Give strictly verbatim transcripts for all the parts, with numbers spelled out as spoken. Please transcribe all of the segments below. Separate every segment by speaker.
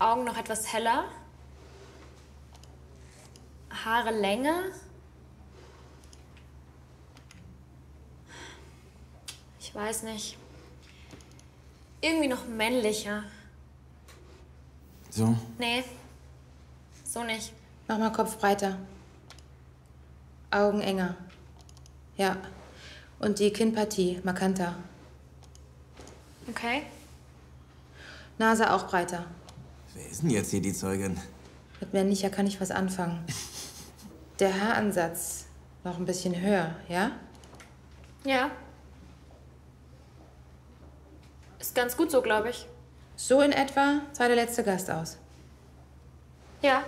Speaker 1: Augen noch etwas heller. Haare länger. Ich weiß nicht. Irgendwie noch männlicher.
Speaker 2: So?
Speaker 1: Nee, so nicht.
Speaker 3: Mach mal Kopf breiter. Augen enger. Ja. Und die Kinnpartie markanter.
Speaker 1: Okay.
Speaker 3: Nase auch breiter.
Speaker 2: Wer ist denn jetzt hier die Zeugin?
Speaker 3: Mit männlicher kann ich was anfangen. Der Haaransatz noch ein bisschen höher, ja?
Speaker 1: Ja. Ist ganz gut so, glaube ich.
Speaker 3: So in etwa sah der letzte Gast aus.
Speaker 1: Ja.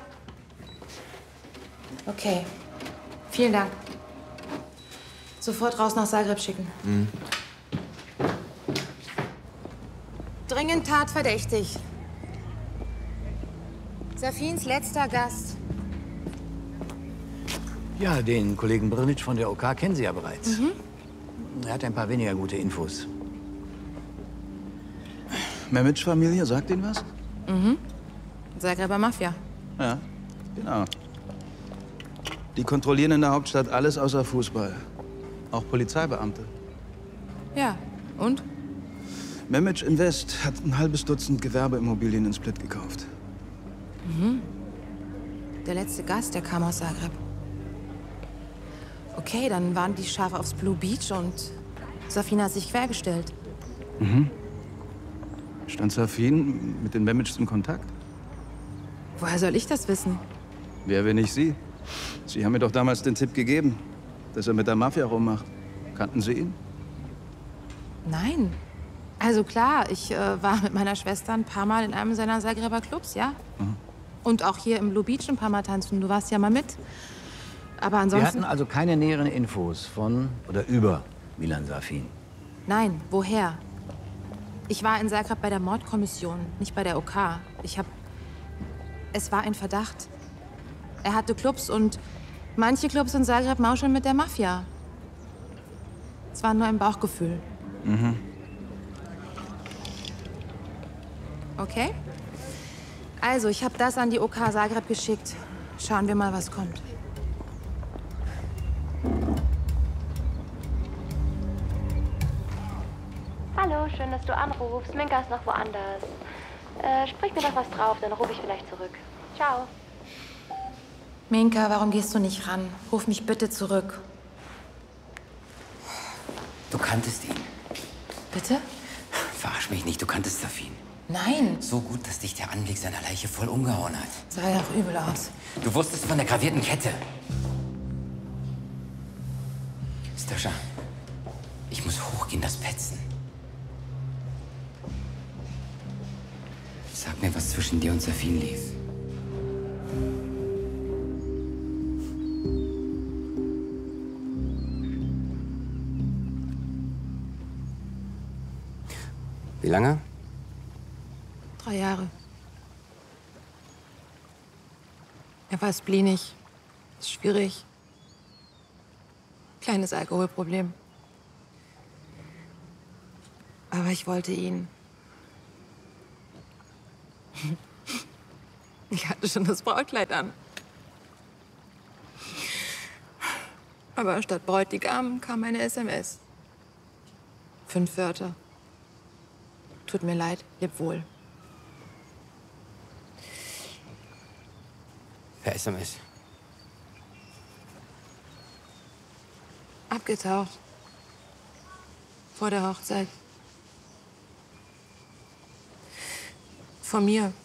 Speaker 3: Okay. Vielen Dank. Sofort raus nach Zagreb schicken.
Speaker 2: Mhm.
Speaker 3: Dringend tatverdächtig. Safins letzter Gast.
Speaker 4: Ja, den Kollegen Brnic von der O K kennen Sie ja bereits.
Speaker 3: Mhm.
Speaker 4: Er hat ein paar weniger gute Infos.
Speaker 5: Memic-Familie, sagt Ihnen was?
Speaker 3: Mhm. Zagreber Mafia.
Speaker 5: Ja, genau. Die kontrollieren in der Hauptstadt alles außer Fußball. Auch Polizeibeamte.
Speaker 3: Ja, und?
Speaker 5: Memic Invest hat ein halbes Dutzend Gewerbeimmobilien in Split gekauft.
Speaker 3: Mhm. Der letzte Gast, der kam aus Zagreb. Okay, dann waren die scharf aufs Blue Beach und Safina hat sich quergestellt.
Speaker 5: Mhm. Stand Safin mit den Memics in Kontakt?
Speaker 3: Woher soll ich das wissen?
Speaker 5: Wer, wenn nicht Sie? Sie haben mir doch damals den Tipp gegeben, dass er mit der Mafia rummacht. Kannten Sie ihn?
Speaker 3: Nein. Also klar, ich äh, war mit meiner Schwester ein paar Mal in einem seiner Zagreber Clubs, ja?
Speaker 5: Mhm.
Speaker 3: Und auch hier im Blue Beach ein paar Mal tanzen. Du warst ja mal mit. Aber
Speaker 4: Wir
Speaker 3: ansonsten...
Speaker 4: hatten also keine näheren Infos von oder über Milan Safin.
Speaker 3: Nein, woher? Ich war in Zagreb bei der Mordkommission, nicht bei der O K. Ich hab... Es war ein Verdacht. Er hatte Clubs und manche Clubs in Zagreb mauscheln mit der Mafia. Es war nur ein Bauchgefühl.
Speaker 5: Mhm.
Speaker 3: Okay? Also, ich habe das an die O K Zagreb geschickt. Schauen wir mal, was kommt.
Speaker 6: Hallo, schön, dass du anrufst. Minka ist noch woanders. Äh, sprich mir doch was drauf, dann rufe ich vielleicht zurück. Ciao.
Speaker 3: Minka, warum gehst du nicht ran? Ruf mich bitte zurück.
Speaker 7: Du kanntest ihn.
Speaker 3: Bitte?
Speaker 7: Verarsch mich nicht, du kanntest Safin.
Speaker 3: Nein.
Speaker 7: So gut, dass dich der Anblick seiner Leiche voll umgehauen hat.
Speaker 3: Sah ja auch übel aus.
Speaker 7: Du wusstest von der gravierten Kette. Stascha, ich muss hochgehen, das Petzen. Sag mir, was zwischen dir und Safin lief. Wie lange?
Speaker 3: Drei Jahre. Er war spleenig. Ist schwierig. Kleines Alkoholproblem. Aber ich wollte ihn. Ich hatte schon das Brautkleid an. Aber statt Bräutigam kam eine S M S. Fünf Wörter. Tut mir leid, leb wohl.
Speaker 7: Per S M S.
Speaker 3: Abgetaucht. Vor der Hochzeit. Von mir.